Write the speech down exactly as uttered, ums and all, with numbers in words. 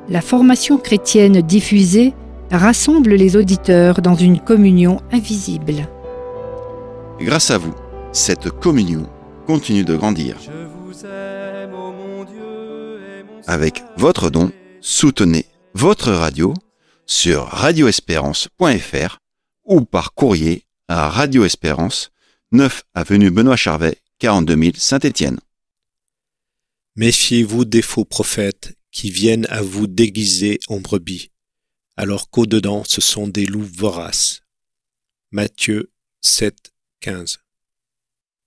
La formation chrétienne diffusée rassemble les auditeurs dans une communion invisible. Grâce à vous, cette communion continue de grandir. Avec votre don, soutenez votre radio sur radio espérance point f r ou par courrier à Radio Espérance, neuf avenue Benoît Charvet, quarante-deux mille Saint-Étienne. Méfiez-vous des faux prophètes qui viennent à vous déguiser en brebis, alors qu'au-dedans ce sont des loups voraces. Matthieu sept, quinze.